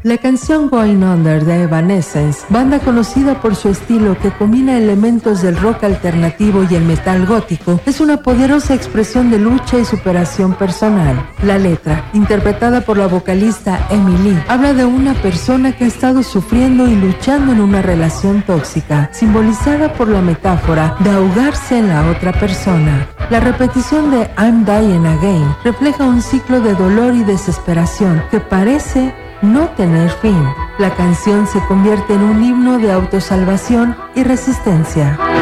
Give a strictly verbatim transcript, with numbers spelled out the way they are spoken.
La canción Going Under de Evanescence, banda conocida por su estilo que combina elementos del rock alternativo y el metal gótico, es una poderosa expresión de lucha y superación personal. La letra, interpretada por la vocalista Emily, habla de una persona que ha estado sufriendo y luchando en una relación tóxica, simbolizada por la metáfora de ahogarse en la otra persona. La repetición de I'm Dying Again refleja un ciclo de dolor y desesperación que parece no tener fin. La canción se convierte en un himno de autosalvación y resistencia.